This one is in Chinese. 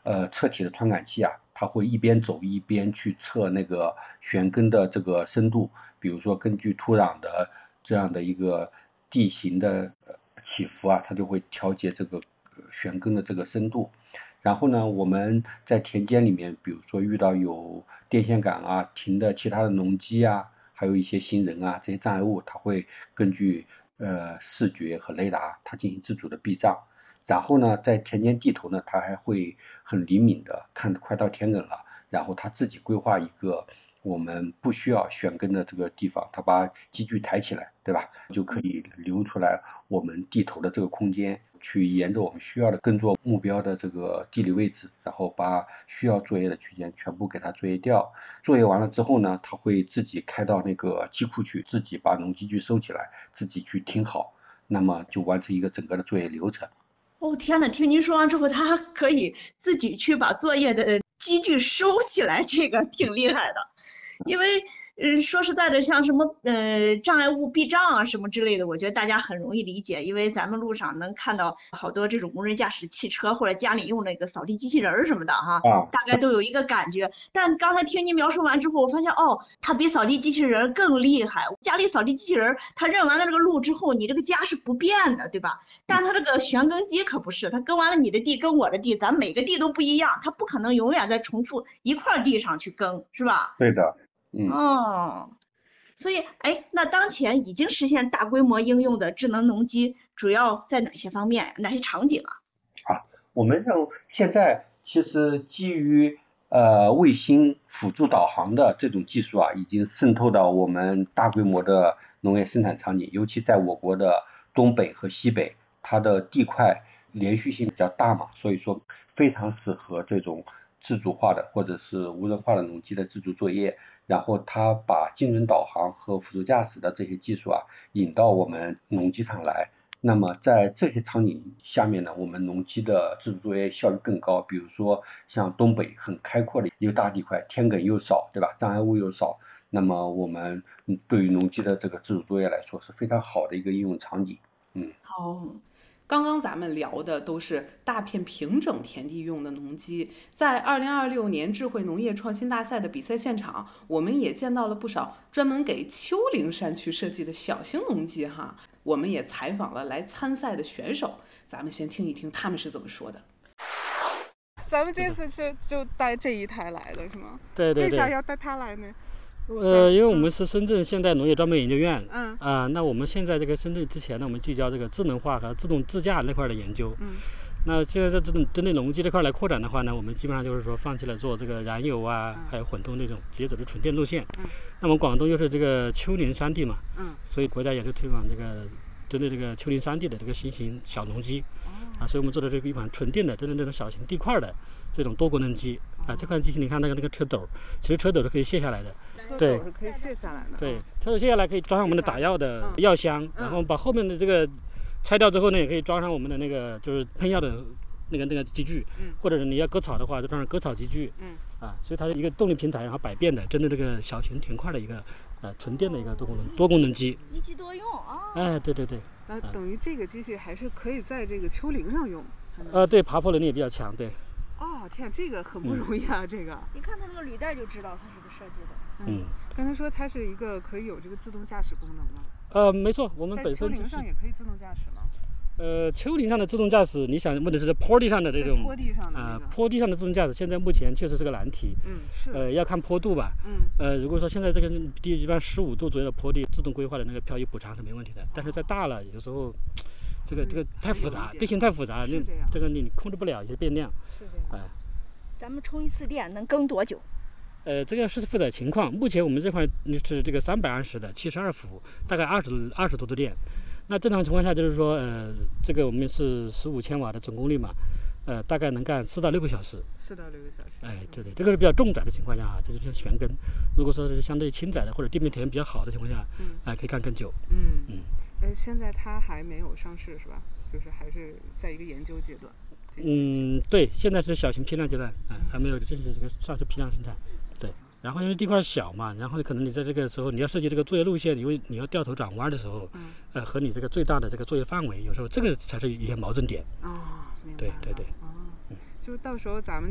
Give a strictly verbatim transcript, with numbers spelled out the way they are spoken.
呃测体的传感器啊，它会一边走一边去测那个悬根的这个深度，比如说根据土壤的这样的一个地形的起伏啊，它就会调节这个悬根的这个深度。然后呢，我们在田间里面，比如说遇到有电线杆啊、停的其他的农机啊，还有一些行人啊这些障碍物，它会根据呃视觉和雷达，它进行自主的避障。然后呢，在田间地头呢，它还会很灵敏的看快到田埂了，然后它自己规划一个我们不需要悬根的这个地方，它把机具抬起来，对吧？就可以留出来我们地头的这个空间，去沿着我们需要的耕作目标的这个地理位置，然后把需要作业的区间全部给它作业掉。作业完了之后呢，它会自己开到那个机库去，自己把农机具收起来，自己去停好，那么就完成一个整个的作业流程。 哦天呐，听您说完之后，他还可以自己去把作业的机具收起来，这个挺厉害的。因为，嗯，说实在的，像什么呃障碍物避障啊什么之类的，我觉得大家很容易理解，因为咱们路上能看到好多这种无人驾驶汽车或者家里用那个扫地机器人儿什么的哈， 啊， 大概都有一个感觉。但刚才听您描述完之后，我发现哦，它比扫地机器人更厉害。家里扫地机器人，它认完了这个路之后，你这个家是不变的，对吧？但它这个旋耕机可不是，它耕完了你的地跟我的地，咱每个地都不一样，它不可能永远在重复一块地上去耕，是吧？ 对的，嗯。 哦，所以哎，那当前已经实现大规模应用的智能农机，主要在哪些方面，哪些场景啊？ 啊，我们认为现在其实基于呃卫星辅助导航的这种技术啊，已经渗透到我们大规模的农业生产场景，尤其在我国的东北和西北，它的地块连续性比较大嘛，所以说非常适合这种自主化的或者是无人化的农机的自主作业。然后它把精准导航和辅助驾驶的这些技术啊引到我们农机场来。那么在这些场景下面呢，我们农机的自主作业效率更高。比如说像东北很开阔的一个大地块，田埂又少，对吧？障碍物又少，那么我们对于农机的这个自主作业来说是非常好的一个应用场景。嗯， 哦， 刚刚咱们聊的都是大片平整田地用的农机，在二零二六年智慧农业创新大赛的比赛现场，我们也见到了不少专门给丘陵山区设计的小型农机哈。我们也采访了来参赛的选手，咱们先听一听他们是怎么说的。 咱们这次是就带这一台来的是吗？ 对对对。 为啥要带它来呢？ 呃，因为我们是深圳现代农业专门研究院， 嗯啊、呃，那我们现在这个深圳之前呢，我们聚焦这个智能化和自动自驾那块的研究， 嗯， 那现在在这种针对农机这块来扩展的话呢，我们基本上就是说放弃了做这个燃油啊， 嗯、 还有混动那种，直接走的纯电路线。 嗯， 那么广东又是这个丘陵山地嘛， 嗯， 所以国家也是推广这个针对这个丘陵山地的这个新型小农机， 哦、 啊，所以我们做的这个一款纯电的针对这种小型地块的这种多功能机。啊，这款机器你看那个那个车斗，其实车斗是可以卸下来的， 对，是可以卸下来的。 对，车斗卸下来可以装上我们的打药的药箱，然后把后面的这个拆掉之后呢，也可以装上我们的那个就是喷药的那个那个机具， 嗯， 或者是你要割草的话，就装上割草机具， 嗯， 啊，所以它是一个动力平台，然后百变的，针对这个小型田块的一个呃纯电的一个多功能多功能机， 一机多用啊。 哎，对对对。 那等于这个机器还是可以在这个丘陵上用。 呃，对，爬坡能力也比较强，对。 哦，天，这个很不容易啊！嗯、这个， 一看它那个履带就知道它是个设计的。 嗯， 刚才说它是一个可以有这个自动驾驶功能吗？ 呃，没错，我们本身、就是、 在丘陵上也可以自动驾驶吗？ 呃，丘陵上的自动驾驶，你想问的是坡地上的这种坡地上的、那个、呃坡地上的自动驾驶，现在目前确实是个难题。 嗯，是。 呃，要看坡度吧。 嗯。 呃，如果说现在这个地一般十五度左右的坡地，自动规划的那个漂移补偿是没问题的。但是再大了，有时候这个、嗯、这个太复杂，地形太复杂，那这个你控制不了一些变量。 是这样。哎、呃。 咱们充一次电能耕多久？ 呃，这个是负载情况。目前我们这块是这个三百二十的七十二伏，大概二十二十多度电。那正常情况下就是说，呃，这个我们是十五千瓦的总功率嘛，呃，大概能干四到六个小时。 四到六个小时。 哎，对对，这个是比较重载的情况下啊，这就是悬根。如果说是相对轻载的或者地面条件比较好的情况下，嗯，哎、呃，可以干更久。 嗯嗯。呃，现在它还没有上市是吧？就是还是在一个研究阶段。 嗯，对，现在是小型批量阶段，啊、呃，还没有正式这个上市批量生产。对，然后因为地块小嘛，然后可能你在这个时候你要设计这个作业路线，因为你要掉头转弯的时候，嗯，呃，和你这个最大的这个作业范围，有时候这个才是一些矛盾点。 哦，明白。 对对对。 哦，就到时候咱们。